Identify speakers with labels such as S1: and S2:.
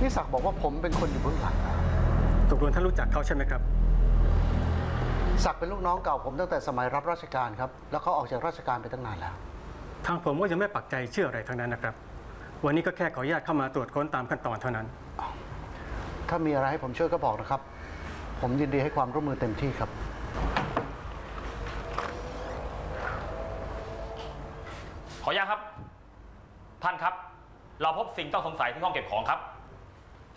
S1: พี่ศักดิ์บอกว่าผมเป็นคนอยู่เบื้องหลัง
S2: ตกลงท่านรู้จักเขาใช่ไหมครับ
S1: ศักดิ์เป็นลูกน้องเก่าผมตั้งแต่สมัยรับราชการครับแล้วเขาออกจากราชการไปตั้งนานแล้ว
S2: ทางผมก็ยังไม่ปักใจเชื่ออะไรทั้งนั้นนะครับวันนี้ก็แค่ขออนุญาตเข้ามาตรวจค้นตามขั้นตอนเท่านั้น
S1: ถ้ามีอะไรให้ผมช่วยก็บอกนะครับผมยินดีให้ความร่วมมือเต็มที่ครับ
S3: ขออนุญาตครับท่านครับเราพบสิ่งต้องสงสัยที่ห้องเก็บของครับ